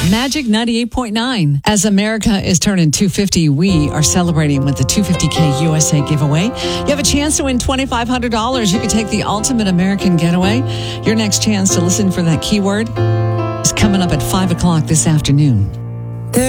Magic 98.9. As America is turning 250, we are celebrating with the 250K USA giveaway. You have a chance to win $2,500. You can take the ultimate American getaway. Your next chance to listen for that keyword is coming up at 5 o'clock this afternoon.